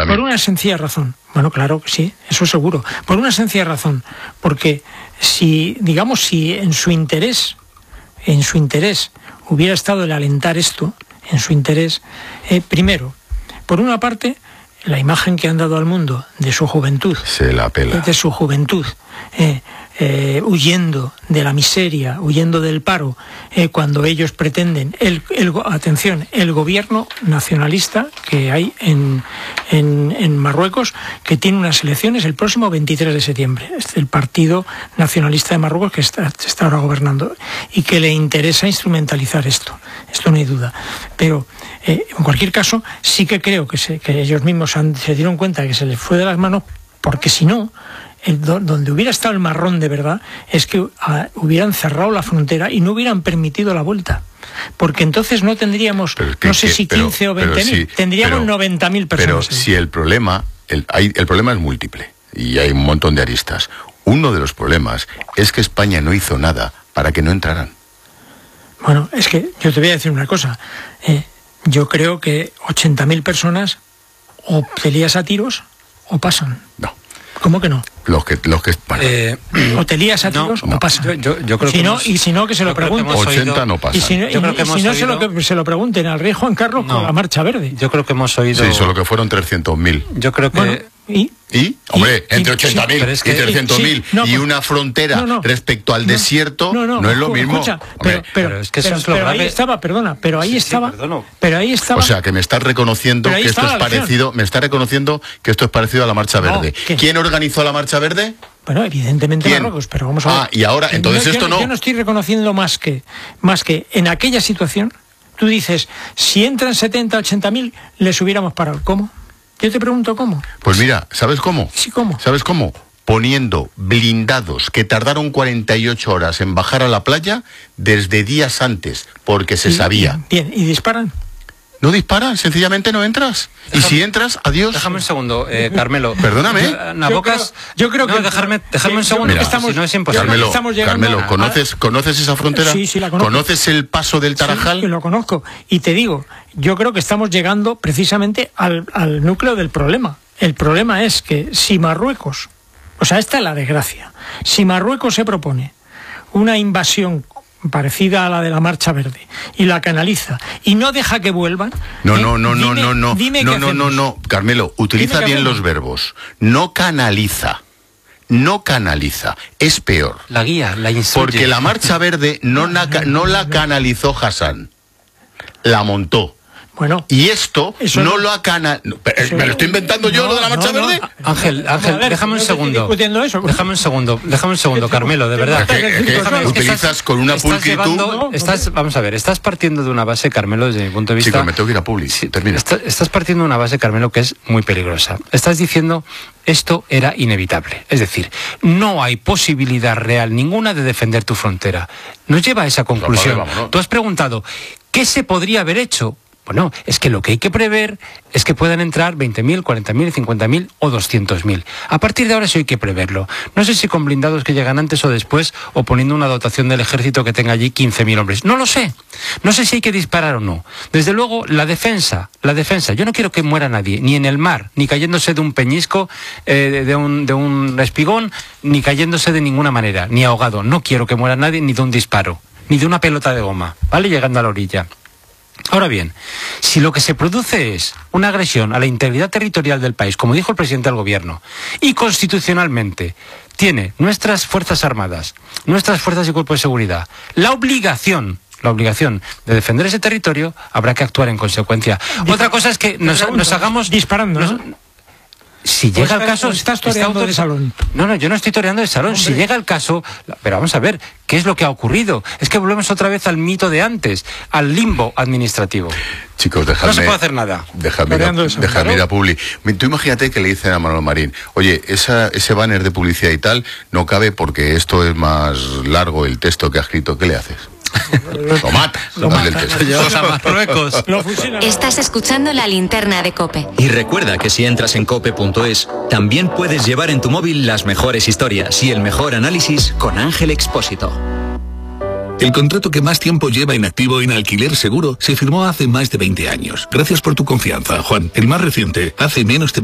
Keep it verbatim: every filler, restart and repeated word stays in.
Cuéntame. Por una sencilla razón. Bueno, claro que sí, eso seguro. Por una sencilla razón. Porque si, digamos, si en su interés, en su interés hubiera estado el alentar esto, en su interés, eh, primero, por una parte, la imagen que han dado al mundo de su juventud, se la pela. de su juventud, eh, eh, huyendo de la miseria, huyendo del paro, eh, cuando ellos pretenden, el, el, atención, el gobierno nacionalista que hay en, en, en Marruecos, que tiene unas elecciones el próximo veintitrés de septiembre, es el Partido Nacionalista de Marruecos que está, está ahora gobernando, y que le interesa instrumentalizar esto, esto no hay duda, pero eh, en cualquier caso sí que creo que, se, que ellos mismos han, se dieron cuenta que se les fue de las manos, porque si no, El, donde hubiera estado el marrón de verdad es que uh, hubieran cerrado la frontera y no hubieran permitido la vuelta, porque entonces no tendríamos, que, no sé que, si quince pero, o veinte mil, sí, tendríamos noventa mil personas. Pero si el problema, el, hay, el problema es múltiple y hay un montón de aristas. Uno de los problemas es que España no hizo nada para que no entraran. Bueno, es que yo te voy a decir una cosa, eh, yo creo que ochenta mil personas o te lías a tiros o pasan. No. ¿Cómo que no? Los que, los que, bueno. eh, o te lías a tiros no, o pasa. Yo, yo, yo creo si que no, hemos, y si no, que se lo pregunten. ochenta no pasa. Y si no, yo creo que y, y si no se, lo, que se lo pregunten al rey Juan Carlos no, con la Marcha Verde. Yo creo que hemos oído... Sí, solo que fueron trescientos mil. Yo creo que... Bueno, ¿Y? ¿Y? Hombre, ¿Y? entre ochenta mil es que, y trescientos mil sí, no, y una frontera no, no, respecto al no, desierto no, no, no es lo mismo. Escucha, pero, pero, pero es que pero, eso es lo pero grave. Ahí estaba, perdona, pero ahí sí, estaba, sí, pero ahí estaba. O sea, que me estás reconociendo que esto es parecido, me está reconociendo que esto es parecido a la Marcha Verde. No, ¿quién organizó la Marcha Verde? Bueno, evidentemente Marruecos, pero vamos a ver. Ah, y ahora, entonces yo, esto yo, no. Yo no estoy reconociendo más que, más que en aquella situación, tú dices, si entran setenta, ochenta mil, les hubiéramos parado. ¿Cómo? Yo te pregunto cómo. Pues mira, ¿sabes cómo? Sí, ¿cómo? ¿Sabes cómo? Poniendo blindados que tardaron cuarenta y ocho horas en bajar a la playa desde días antes, porque se y, sabía. Bien, ¿y disparan? No disparan, sencillamente no entras. Déjame, y si entras, adiós. Déjame un segundo, eh, Carmelo. Perdóname. Yo, Nabocas, yo creo, yo creo no, que... dejarme, dejarme un segundo, mira, estamos, si no es imposible. Carmelo, estamos llegando Carmelo a... ¿conoces, ¿conoces esa frontera? Sí, sí, la conozco. ¿Conoces el paso del Tarajal? Sí, lo conozco. Y te digo, yo creo que estamos llegando precisamente al, al núcleo del problema. El problema es que si Marruecos, o sea, esta es la desgracia, si Marruecos se propone una invasión parecida a la de la Marcha Verde y la canaliza y no deja que vuelvan, no eh, no no dime, no no dime no qué no no no Carmelo, utiliza bien hacemos. los verbos. No canaliza, no canaliza, es peor. La guía, la instruye. Porque la Marcha Verde no, no, no, no la canalizó Hassan, la montó. Bueno, y esto no, no lo ha cana... No, eso, ¿Me lo estoy inventando yo, no, lo de la Marcha no, no. Verde? Ángel, Ángel, ver, déjame un segundo. Eso. Déjame un segundo, déjame un segundo, Carmelo, de verdad. Es que, es que déjame, utilizas estás, con una estás pulcritud... Llevando, estás, vamos a ver, estás partiendo de una base, Carmelo, desde mi punto de vista... Chicos, me tengo que ir a Publi, sí, termina. Está, estás partiendo de una base, Carmelo, que es muy peligrosa. Estás diciendo, esto era inevitable. Es decir, no hay posibilidad real ninguna de defender tu frontera. Nos lleva a esa conclusión. No, vale, vamos, ¿no? Tú has preguntado, ¿qué se podría haber hecho? Bueno, es que lo que hay que prever es que puedan entrar veinte mil, cuarenta mil, cincuenta mil o doscientos mil. A partir de ahora sí hay que preverlo. No sé si con blindados que llegan antes o después o poniendo una dotación del ejército que tenga allí quince mil hombres. No lo sé. No sé si hay que disparar o no. Desde luego, la defensa, la defensa. Yo no quiero que muera nadie, ni en el mar, ni cayéndose de un peñisco, eh, de, un, de un espigón, ni cayéndose de ninguna manera, ni ahogado. No quiero que muera nadie ni de un disparo, ni de una pelota de goma, ¿vale? Llegando a la orilla. Ahora bien, si lo que se produce es una agresión a la integridad territorial del país, como dijo el presidente del gobierno, y constitucionalmente tiene nuestras Fuerzas Armadas, nuestras fuerzas y cuerpos de seguridad, la obligación, la obligación de defender ese territorio, habrá que actuar en consecuencia. Dispar Otra cosa es que nos, nos hagamos... Disparando, ¿no? Nos, si llega pues el caso... Estás toreando está de salón. No, no, yo no estoy toreando de salón. Hombre. Si llega el caso... Pero vamos a ver, ¿qué es lo que ha ocurrido? Es que volvemos otra vez al mito de antes, al limbo administrativo. Chicos, dejadme... No se puede hacer nada. Déjame ir, ir a Publi. Tú imagínate que le dicen a Manuel Marín, oye, esa, ese banner de publicidad y tal no cabe porque esto es más largo el texto que ha escrito. ¿Qué le haces? Lo mata, lo mata. mata. a Marruecos. Estás escuchando La Linterna de COPE. Y recuerda que si entras en cope punto es, también puedes llevar en tu móvil las mejores historias y el mejor análisis con Ángel Expósito. El contrato que más tiempo lleva inactivo en Alquiler Seguro se firmó hace más de veinte años. Gracias por tu confianza, Juan. El más reciente, hace menos de